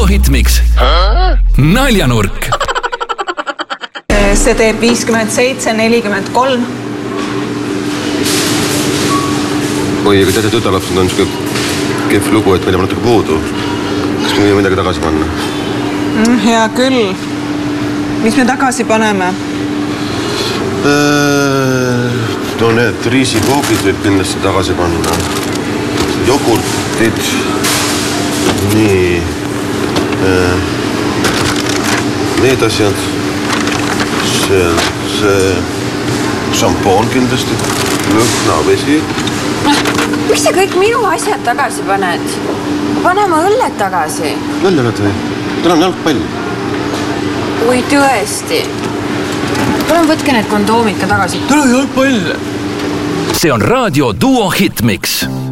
Duo Hitmix. Naljanurk. See teeb 57-43. Oi, aga teate, tütarlapsed on niisugune kehv lugu, et meil on natuke puudu. Kas me võime midagi tagasi panna? Hea küll. Mis me tagasi paneme? No need riisikoogid võib kindlasti tagasi panna. Jogurtid. Nii. Need asjad. See šampoon kindlasti. Lõhnavesi. Miks sa kõik minu asjad tagasi paned? Paneme õlled tagasi. Õlled või? Tal on jalgpall. Oi, tõesti. Palun võtke need kondoomid ka tagasi. Tal on jalgpall. See on raadio Duo Hitmix.